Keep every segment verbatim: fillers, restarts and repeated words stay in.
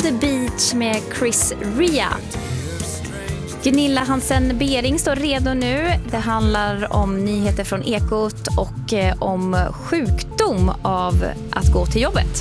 the Beach med Chris Ria. Gunilla Hansen Bering står redo nu. Det handlar om nyheter från Ekot och eh, om sjukdom av att gå till jobbet.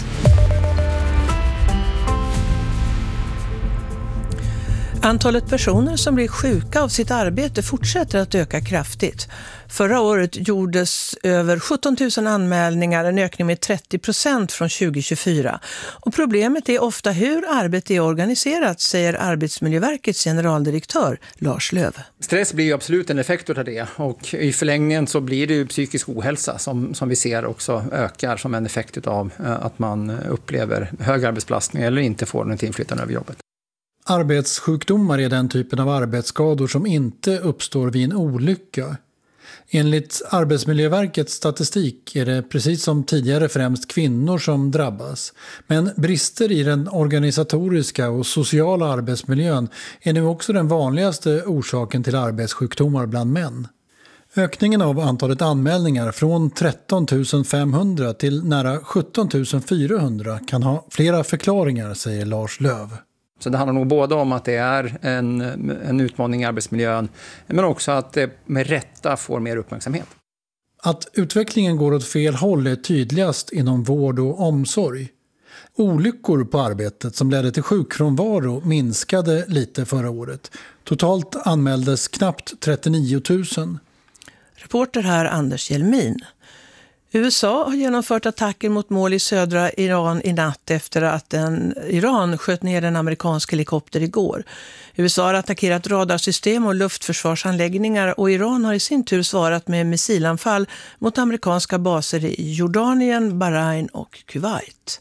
Antalet personer som blir sjuka av sitt arbete fortsätter att öka kraftigt. Förra året gjordes över sjutton tusen anmälningar, en ökning med trettio procent från tjugo tjugofyra. Och problemet är ofta hur arbetet är organiserat, säger Arbetsmiljöverkets generaldirektör Lars Löv. Stress blir ju absolut en effekt av det, och i förlängningen så blir det ju psykisk ohälsa som, som vi ser också ökar som en effekt av att man upplever hög arbetsbelastning eller inte får något inflytande över jobbet. Arbetssjukdomar är den typen av arbetsskador som inte uppstår vid en olycka. Enligt Arbetsmiljöverkets statistik är det precis som tidigare främst kvinnor som drabbas. Men brister i den organisatoriska och sociala arbetsmiljön är nu också den vanligaste orsaken till arbetssjukdomar bland män. Ökningen av antalet anmälningar från tretton tusen femhundra till nära sjutton tusen fyrahundra kan ha flera förklaringar, säger Lars Löv. Så det handlar nog både om att det är en, en utmaning i arbetsmiljön, men också att det med rätta får mer uppmärksamhet. Att utvecklingen går åt fel håll är tydligast inom vård och omsorg. Olyckor på arbetet som ledde till sjukfrånvaro minskade lite förra året. Totalt anmäldes knappt trettionio tusen. Reporter här Anders Hjelmin. U S A har genomfört attacker mot mål i södra Iran i natt efter att en Iran sköt ner en amerikansk helikopter igår. U S A har attackerat radarsystem och luftförsvarsanläggningar, och Iran har i sin tur svarat med missilanfall mot amerikanska baser i Jordanien, Bahrain och Kuwait.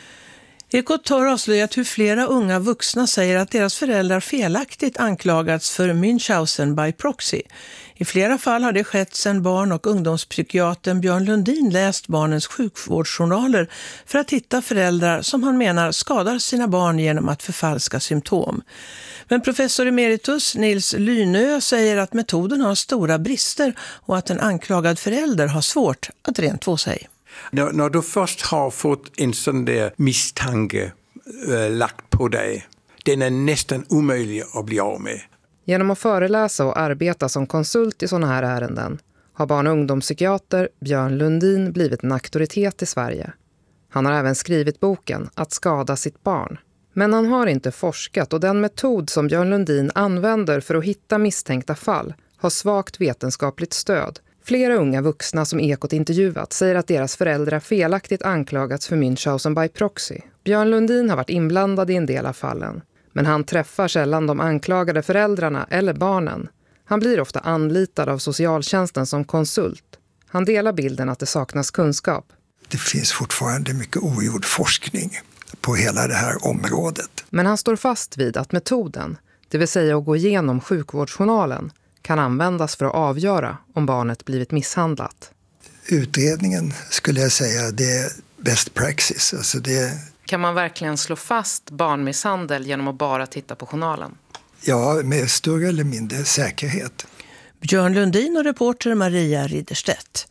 Ekot har avslöjat hur flera unga vuxna säger att deras föräldrar felaktigt anklagats för Münchhausen by proxy. I flera fall har det skett sedan barn- och ungdomspsykiatern Björn Lundin läst barnens sjukvårdsjournaler för att hitta föräldrar som han menar skadar sina barn genom att förfalska symptom. Men professor emeritus Nils Lynö säger att metoden har stora brister och att en anklagad förälder har svårt att rent två sig. När, när du först har fått en sån där misstanke äh, lagt på dig, den är nästan omöjlig att bli av med. Genom att föreläsa och arbeta som konsult i sådana här ärenden har barn- och ungdomspsykiater Björn Lundin blivit en auktoritet i Sverige. Han har även skrivit boken Att skada sitt barn. Men han har inte forskat, och den metod som Björn Lundin använder för att hitta misstänkta fall har svagt vetenskapligt stöd. Flera unga vuxna som Ekot intervjuat säger att deras föräldrar felaktigt anklagats för Münchhausen by proxy. Björn Lundin har varit inblandad i en del av fallen. Men han träffar sällan de anklagade föräldrarna eller barnen. Han blir ofta anlitad av socialtjänsten som konsult. Han delar bilden att det saknas kunskap. Det finns fortfarande mycket ogjord forskning på hela det här området. Men han står fast vid att metoden, det vill säga att gå igenom sjukvårdsjournalen, kan användas för att avgöra om barnet blivit misshandlat. Utredningen skulle jag säga, det är best praxis. Alltså det... Kan man verkligen slå fast barnmisshandel genom att bara titta på journalen? Ja, med större eller mindre säkerhet. Björn Lundin och reporter Maria Ridderstedt.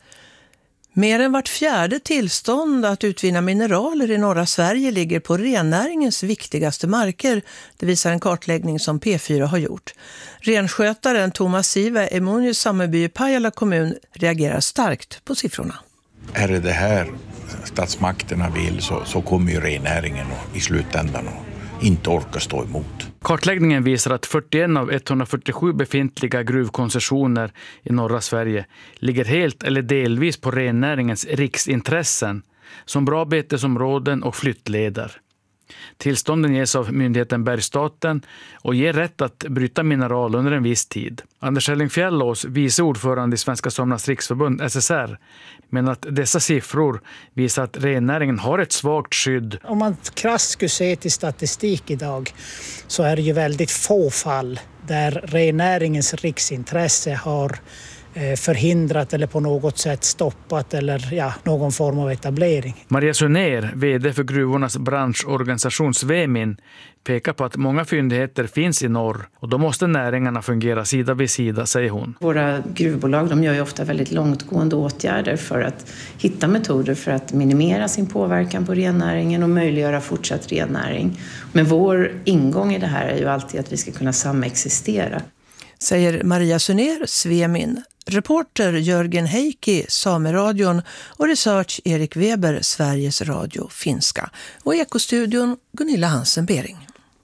Mer än vart fjärde tillstånd att utvinna mineraler i norra Sverige ligger på rennäringens viktigaste marker. Det visar en kartläggning som P fyra har gjort. Renskötaren Thomas Sive i Munjus sameby i Pajala kommun reagerar starkt på siffrorna. Är det det här statsmakterna vill, så, så kommer ju rennäringen och, i slutändan och inte orka stå emot. Kartläggningen visar att fyrtioen av etthundrafyrtiosju befintliga gruvkoncessioner i norra Sverige ligger helt eller delvis på rennäringens riksintressen som bra betesområden och flyttleder. Tillstånden ges av myndigheten Bergsstaten och ger rätt att bryta mineral under en viss tid. Anders Hellingfjällås, vice ordförande i Svenska Samernas Riksförbund S S R, menar att dessa siffror visar att rennäringen har ett svagt skydd. Om man krasst skulle se till statistik idag så är det ju väldigt få fall där rennäringens riksintresse har förhindrat eller på något sätt stoppat eller ja, någon form av etablering. Maria Sunér, vd för gruvornas branschorganisation Svemin, pekar på att många fyndigheter finns i norr och då måste näringarna fungera sida vid sida, säger hon. Våra gruvbolag de gör ju ofta väldigt långtgående åtgärder för att hitta metoder för att minimera sin påverkan på rennäringen och möjliggöra fortsatt rennäring. Men vår ingång i det här är ju alltid att vi ska kunna samexistera. Säger Maria Sunér, Svemin. Reporter Jörgen Heikki, Sameradion och research Erik Weber, Sveriges Radio Finska. Och i Ekostudion Gunilla Hansen-Bering.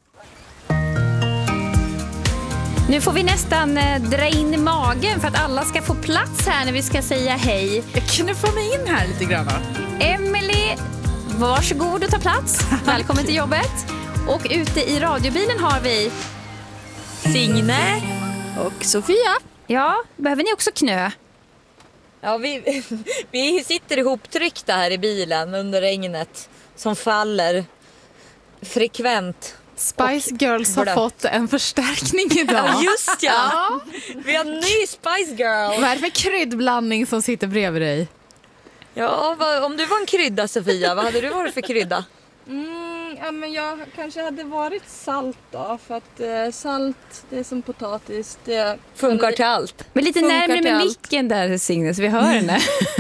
Nu får vi nästan dra in i magen för att alla ska få plats här när vi ska säga hej. Jag knuffa mig in här lite grann. Emily, varsågod och ta plats. Välkommen till jobbet. Och ute i radiobilen har vi Signe och Sofia. Ja, behöver ni också knö? Ja, vi, vi sitter ihoptryckta här i bilen under regnet som faller frekvent. Spice Girls har fått en förstärkning idag. Ja, just ja. ja. Vi har en ny Spice Girl. Vad är det för kryddblandning som sitter bredvid dig? Ja, vad, om du var en krydda, Sofia, vad hade du varit för krydda? Mm, ja, men jag kanske hade varit salt då, för att eh, salt, det är som potatis. Det funkar till allt. Men lite närmare med micken där, Signe, så vi hör henne.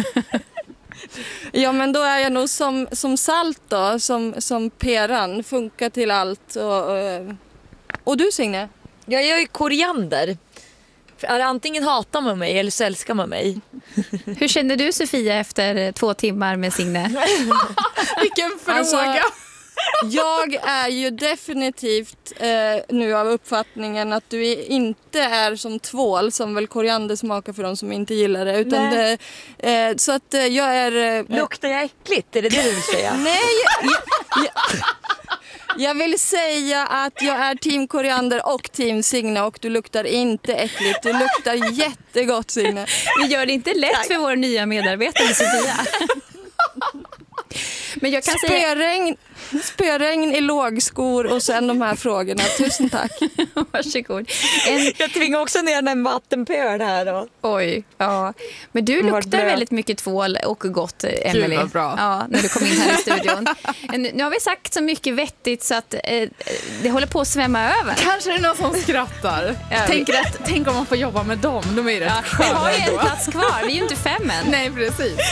Ja, men då är jag nog som, som salt då, som, som peran, funkar till allt. Och, och, och du, Signe? Ja, jag är koriander. För antingen hatar man mig eller så älskar man mig. Hur känner du, Sofia, efter två timmar med Signe? Vilken fråga! Alltså, jag är ju definitivt eh, nu av uppfattningen att du inte är som tvål som väl koriander smakar för de som inte gillar det. Utan det, eh, så att eh, jag är... Eh, Luktar jag äckligt? Är det det du vill säga? Nej, jag, jag, jag, jag vill säga att jag är team koriander och team Signe och du luktar inte äckligt. Du luktar jättegott, Signe. Vi gör det inte lätt Tack. för vår nya medarbetare, Sofia. Men jag kan spöregn, säga... spöregn i lågskor och sen de här frågorna. Tusen tack. Varsågod. En... Jag tvingar också ner en vattenpöl här då. Oj, ja. Men du luktar väldigt mycket tvål och gott, Emily. Gud vad bra. Ja, när du kom in här i studion. Nu har vi sagt så mycket vettigt så att eh, det håller på att svämma över. Kanske är det någon som skrattar. Tänker att, tänk om man får jobba med dem. De är ju rätt ja, vi har ju en plats kvar. Vi är ju inte fem än. Nej, precis.